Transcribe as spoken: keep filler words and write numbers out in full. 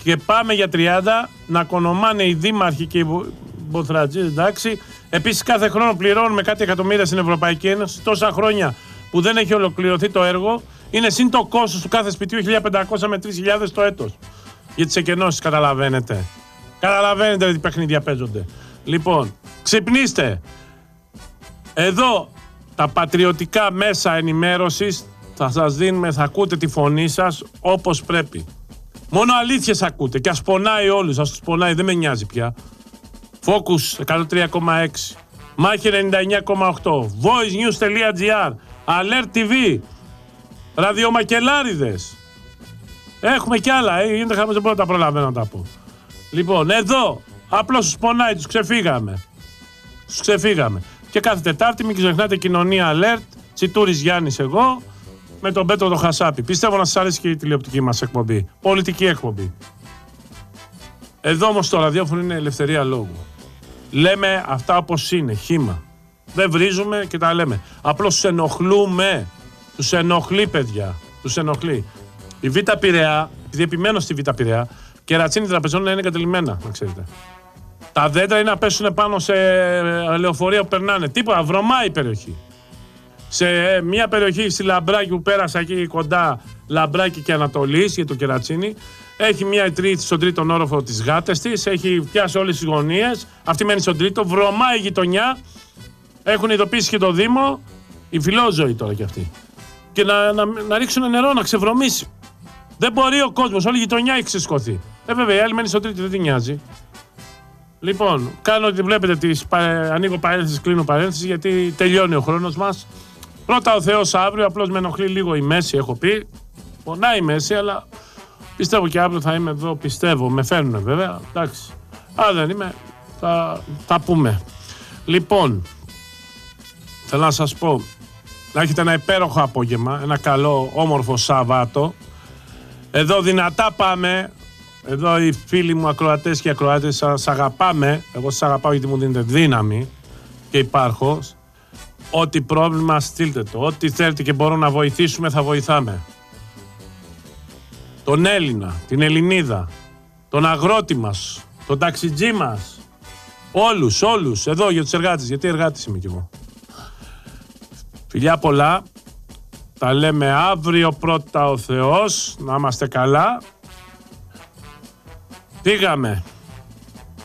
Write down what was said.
Και πάμε για τριάντα να κονομάνε οι δήμαρχοι και οι μποθρατζίδες, εντάξει. Επίσης κάθε χρόνο πληρώνουμε κάτι εκατομμύρια στην Ευρωπαϊκή Ένωση. Τόσα χρόνια που δεν έχει ολοκληρωθεί το έργο, είναι συν το κόστος του κάθε σπιτιού χίλια πεντακόσια με τρεις χιλιάδες το έτος. Για τις εκενώσεις, καταλαβαίνετε. Καταλαβαίνετε τι παιχνίδια παίζονται. Λοιπόν, ξυπνήστε. Εδώ τα πατριωτικά μέσα ενημέρωσης θα σας δίνουμε, θα ακούτε τη φωνή σας όπως πρέπει. Μόνο αλήθειες ακούτε και ας πονάει όλους, ας τους πονάει, δεν με νοιάζει πια. Focus εκατό τρία κόμμα έξι, Μάχη ενενήντα εννιά κόμμα οκτώ, voicenews.gr, Alert τι βι, ραδιομακελάριδες. Έχουμε κι άλλα, ε, γίνεται χαμός, δεν μπορώ να τα προλαβαίνω να τα πω. Λοιπόν, εδώ, απλώς τους πονάει, τους ξεφύγαμε. Τους ξεφύγαμε. Και κάθε Τετάρτη μην ξεχνάτε κοινωνία Alert, Τσιτούρης Γιάννης εγώ, με τον Πέτρο το Χασάπη. Πιστεύω να σας αρέσει και η τηλεοπτική μας εκπομπή. Πολιτική εκπομπή. Εδώ όμως το ραδιόφωνο είναι ελευθερία λόγου. Λέμε αυτά όπως είναι, χύμα. Δεν βρίζουμε και τα λέμε. Απλώς τους ενοχλούμε. Τους ενοχλεί, παιδιά. Τους ενοχλεί. Η Β' Πειραιά, επειδή επιμένω στη Β' Πειραιά, κερατσίνη τραπεζών είναι εγκατελειμμένα, να ξέρετε. Τα δέντρα είναι να πέσουν πάνω σε λεωφορεία που περνάνε. Τίποτα, βρωμάει η περιοχή. Σε μια περιοχή στη Λαμπράκη που πέρασα εκεί κοντά, Λαμπράκη και Ανατολής, για το κερατσίνη, έχει μια τρίτη στον τρίτον όροφο τις γάτες της, έχει πιάσει όλες τις γωνίες, αυτή μένει στον τρίτο, βρωμάει η γειτονιά, έχουν ειδοποιήσει και το Δήμο, οι φιλόζωοι τώρα κι αυτοί. Και να, να, να ρίξουν νερό, να ξεβρωμίσει. Δεν μπορεί ο κόσμος, όλη η γειτονιά έχει ξεσκωθεί. Ε, βέβαια, η άλλη μένει στον τρίτο, δεν την νοιάζει. Λοιπόν, κάνω ότι βλέπετε, τις, ανοίγω παρένθεση, κλείνω παρένθεση, γιατί τελειώνει ο χρόνος μας. Πρώτα ο Θεός αύριο, απλώς με ενοχλεί λίγο η μέση, έχω πει. Πονάει η μέση, αλλά πιστεύω και αύριο θα είμαι εδώ, πιστεύω. Με φέρνουνε βέβαια, εντάξει. Αν δεν είμαι, θα, θα πούμε. Λοιπόν, θέλω να σας πω, να έχετε ένα υπέροχο απόγευμα, ένα καλό, όμορφο Σαββάτο. Εδώ δυνατά πάμε. Εδώ οι φίλοι μου ακροατές και ακροάτες, σας αγαπάμε. Εγώ σας αγαπάω γιατί μου δίνετε δύναμη και υπάρχω. Ό,τι πρόβλημα στείλτε το. Ό,τι θέλετε και μπορώ να βοηθήσουμε, θα βοηθάμε. Τον Έλληνα, την Ελληνίδα, τον αγρότη μας, τον ταξιτζή μας. Όλους, όλους. Εδώ για τους εργάτες, γιατί εργάτης είμαι κι εγώ. Φιλιά πολλά. Τα λέμε αύριο πρώτα ο Θεός. Να είμαστε καλά. Πήγαμε.